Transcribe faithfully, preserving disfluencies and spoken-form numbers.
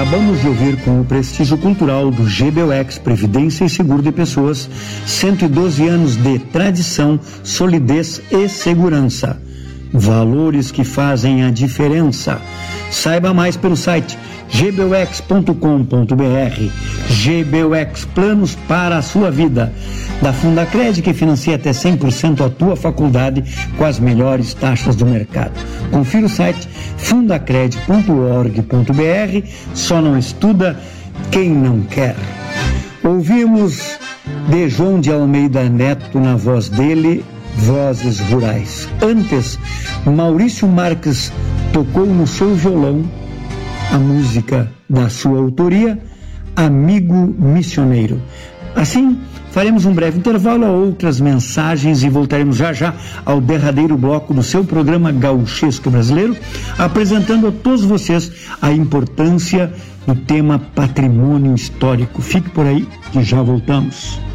Acabamos de ouvir com o prestígio cultural do G B U X Previdência e Seguro de Pessoas, cento e doze anos de tradição, solidez e segurança. Valores que fazem a diferença. Saiba mais pelo site g b u x ponto com ponto b r. G B U X, planos para a sua vida. Da Fundacred, que financia até cem por cento a tua faculdade com as melhores taxas do mercado. Confira o site fundacred ponto org ponto b r. Só não estuda quem não quer. Ouvimos de João de Almeida Neto, na voz dele, Vozes Rurais. Antes, Maurício Marques tocou no seu violão a música da sua autoria, Amigo Missioneiro. Assim, faremos um breve intervalo a outras mensagens e voltaremos já já ao derradeiro bloco do seu programa Gauchesco Brasileiro, apresentando a todos vocês a importância do tema patrimônio histórico. Fique por aí que já voltamos.